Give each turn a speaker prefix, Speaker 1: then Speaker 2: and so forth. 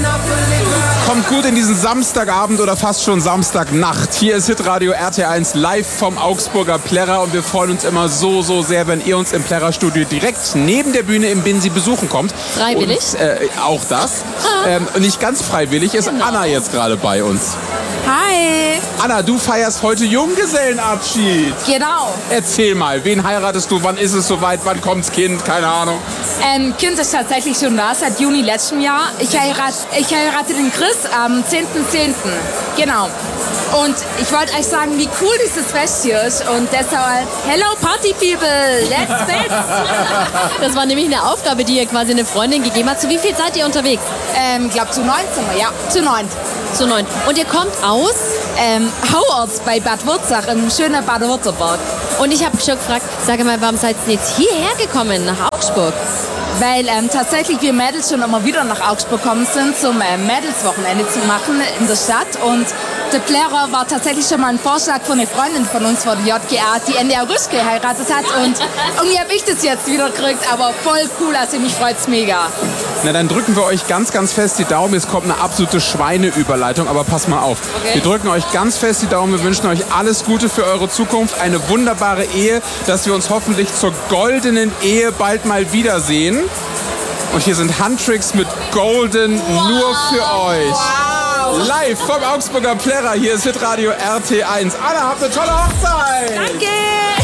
Speaker 1: Kommt gut in diesen Samstagabend oder fast schon Samstagnacht. Hier ist Hitradio RT1 live vom Augsburger Plärrer und wir freuen uns immer so sehr, wenn ihr uns im Plärrer-Studio direkt neben der Bühne im Binsi besuchen kommt.
Speaker 2: Freiwillig?
Speaker 1: Und, auch das. Nicht ganz freiwillig ist Anna jetzt gerade bei uns.
Speaker 3: Hi!
Speaker 1: Anna, du feierst heute Junggesellenabschied.
Speaker 3: Genau.
Speaker 1: Erzähl mal, wen heiratest du? Wann ist es soweit? Wann kommt's Kind? Keine Ahnung.
Speaker 3: Kind ist tatsächlich schon da, seit Juni letzten Jahr. Ich heirate den Chris am 10.10. Genau. Und ich wollte euch sagen, wie cool dieses Fest hier ist. Und deshalb, hello Party People, let's dance!
Speaker 2: Das war nämlich eine Aufgabe, die ihr quasi eine Freundin gegeben hat. Zu wie viel seid ihr unterwegs?
Speaker 3: Ich glaube zu 9 sind wir, ja. Zu 9.
Speaker 2: Zu 9. Und ihr kommt aus?
Speaker 3: Hauerts bei Bad Wurzach, im schönen Baden-Württemberg.
Speaker 2: Und ich habe schon gefragt, sag mal, warum seid ihr jetzt hierher gekommen, nach Augsburg?
Speaker 3: Weil tatsächlich wir Mädels schon immer wieder nach Augsburg gekommen sind, zum Mädelswochenende zu machen in der Stadt. Und der Plärrer war tatsächlich schon mal ein Vorschlag von einer Freundin von uns vor der JGA, die Ende August geheiratet hat. Und irgendwie habe ich das jetzt wieder gekriegt, aber voll cool, also mich freut's mega.
Speaker 1: Na, dann drücken wir euch ganz fest die Daumen. Es kommt eine absolute Schweineüberleitung, aber passt mal auf.
Speaker 3: Okay.
Speaker 1: Wir drücken euch ganz fest die Daumen. Wir wünschen euch alles Gute für eure Zukunft, eine wunderbare Ehe, dass wir uns hoffentlich zur goldenen Ehe bald mal wiedersehen. Und hier sind Handtricks mit Golden nur für euch.
Speaker 3: Wow.
Speaker 1: Live vom Augsburger Plärrer. Hier ist Hitradio RT1. Anna, habt eine tolle Hochzeit!
Speaker 3: Danke!